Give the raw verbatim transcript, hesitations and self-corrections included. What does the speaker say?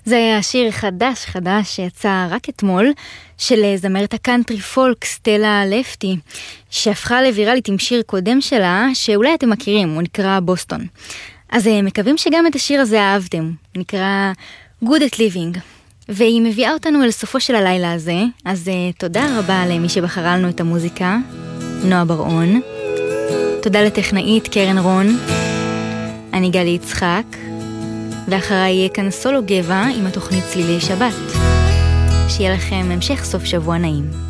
זה היה שיר חדש חדש שיצא רק אתמול, של זמרת הקאנטרי פולק סטלה לפטי, שהפכה לוויראלית עם שיר קודם שלה, שאולי אתם מכירים, הוא נקרא בוסטון. אז מקווים שגם את השיר הזה אהבתם, הוא נקרא Good at Living, והיא מביאה אותנו אל סופו של הלילה הזה, אז תודה רבה למי שבחרה לנו את המוזיקה, נועה בר-און, תודה לטכנאית קרן רון, אני גלי יצחק, ואחריי יהיה כאן סולו גבע עם התוכנית צלילי שבת. שיהיה לכם המשך סוף שבוע נעים.